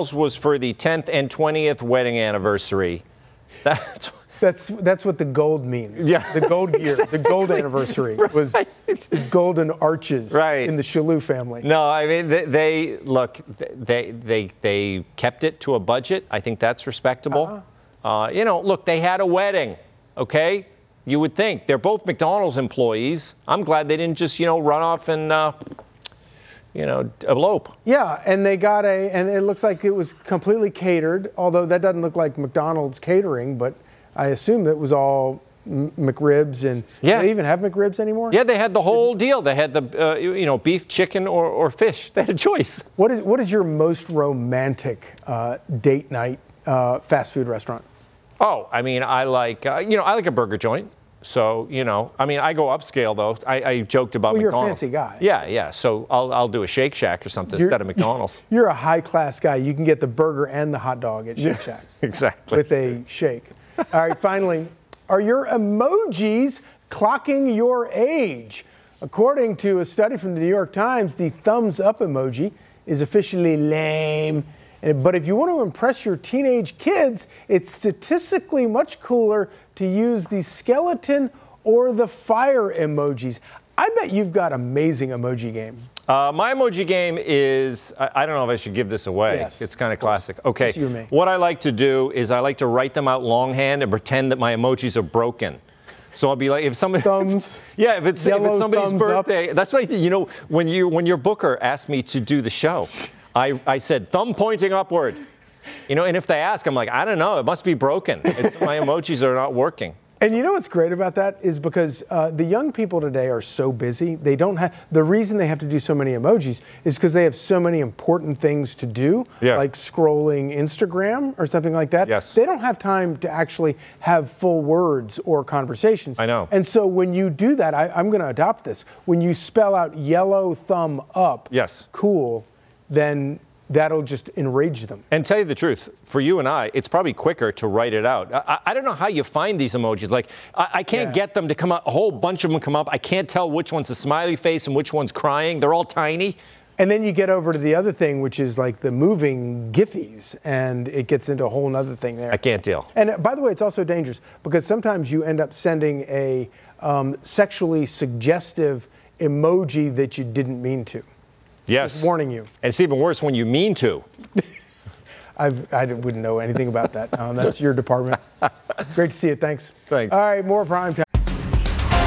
McDonald's was for the 10th and 20th wedding anniversary. That's what the gold means. Yeah. The gold year, Exactly. the gold anniversary was golden arches in the Chalou family. No, I mean, they kept it to a budget. I think that's respectable. Look, they had a wedding, okay? You would think. They're both McDonald's employees. I'm glad they didn't just, run off and, elope. Yeah, and they got and it looks like it was completely catered, although that doesn't look like McDonald's catering, but I assume it was all McRibs. And do they even have McRibs anymore? Yeah, they had the whole deal. They had the, beef, chicken, or fish. They had a choice. What is your most romantic date night fast food restaurant? Oh, I mean, I like a burger joint. So, I go upscale, though. I joked about McDonald's. You're a fancy guy. Yeah. So I'll do a Shake Shack or something instead of McDonald's. You're a high-class guy. You can get the burger and the hot dog at Shake Shack. Exactly. With a shake. All right, finally, are your emojis clocking your age? According to a study from the New York Times, the thumbs up emoji is officially lame. But if you want to impress your teenage kids, it's statistically much cooler to use the skeleton or the fire emojis. I bet you've got amazing emoji game. My emoji game is, I don't know if I should give this away. Yes. It's kind of classic. Okay, Just you and me. What I like to do is I like to write them out longhand and pretend that my emojis are broken. So I'll be like, if somebody, thumbs, yeah, if it's somebody's birthday, up. That's what I think. When your booker asked me to do the show, I said thumb pointing upward. And if they ask, I'm like, I don't know, it must be broken. My emojis are not working. And what's great about that is because the young people today are so busy. They don't have, the reason they have to do so many emojis is because they have so many important things to do, like scrolling Instagram or something like that. Yes. They don't have time to actually have full words or conversations. I know. And so when you do that, I'm going to adopt this. When you spell out yellow thumb up, cool, then that'll just enrage them. And tell you the truth, for you and I, it's probably quicker to write it out. I don't know how you find these emojis. Like, I can't get them to come up. A whole bunch of them come up. I can't tell which one's a smiley face and which one's crying. They're all tiny. And then you get over to the other thing, which is like the moving Giphies, and it gets into a whole nother thing there. I can't deal. And by the way, it's also dangerous because sometimes you end up sending a sexually suggestive emoji that you didn't mean to. Yes. Just warning you. And it's even worse when you mean to. I wouldn't know anything about that. That's your department. Great to see you. Thanks. Thanks. All right, more Prime Time.